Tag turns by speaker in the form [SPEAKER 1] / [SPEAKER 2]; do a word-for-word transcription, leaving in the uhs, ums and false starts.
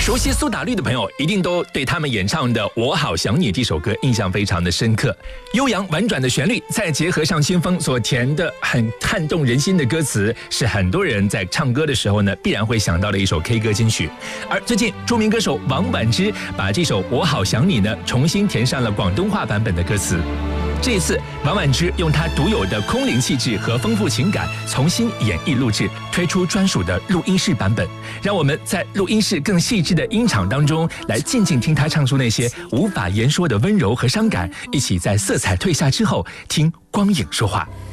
[SPEAKER 1] 熟悉苏打绿的朋友，一定都对他们演唱的《我好想你》这首歌印象非常的深刻。悠扬婉转的旋律，再结合上清风所填的很撼动人心的歌词，是很多人在唱歌的时候呢，必然会想到的一首 K 歌金曲。而最近，著名歌手王婉之把这首《我好想你》呢，重新填上了广东话版本的歌词。这一次，王婉之用她独有的空灵气质和丰富情感，重新演绎录制，推出专属的录音室版本，让我们在录音室更细致的音场当中，来静静听她唱出那些无法言说的温柔和伤感，一起在色彩退下之后，听光影说话。